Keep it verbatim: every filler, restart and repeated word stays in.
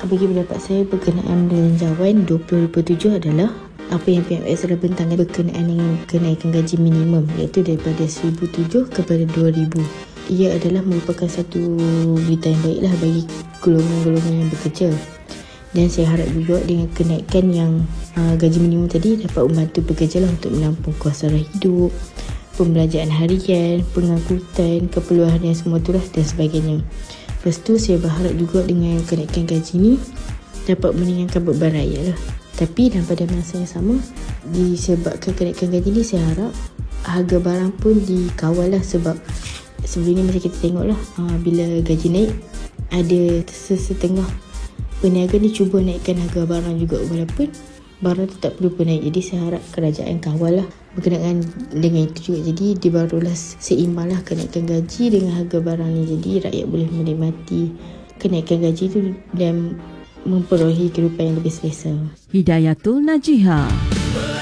Bagi pendapat saya berkenaan belanjawan dua ribu dua puluh tujuh adalah apa yang P M S telah bentangkan berkenaan dengan kenaikan gaji minimum, iaitu daripada seribu tujuh kepada dua ribu. Ia adalah merupakan satu berita yang baiklah bagi golongan-golongan yang bekerja. Dan saya harap juga dengan kenaikan yang uh, gaji minimum tadi dapat membantu pekerja lah untuk menampung kos sara hidup, pembelanjaan harian, pengangkutan, keperluan harian semua tu lah dan sebagainya. Lepas tu saya berharap juga dengan kenaikan gaji ni dapat meringankan beban rakyat lah. Tapi dalam pada masa yang sama, disebabkan kenaikan gaji ni, saya harap harga barang pun dikawal lah. Sebab sebelum ni macam kita tengok lah, uh, bila gaji naik, ada sesetengah peniaga ni cuba naikkan harga barang juga, walaupun barang tu tak perlu pun naik. Jadi saya harap kerajaan kawal lah berkenaan dengan itu juga. Jadi dia barulah seimbang lah kenaikan gaji dengan harga barang ni. Jadi rakyat boleh menikmati kenaikan gaji tu dan memperolehi kehidupan yang lebih selesa. Hidayatul Najiha.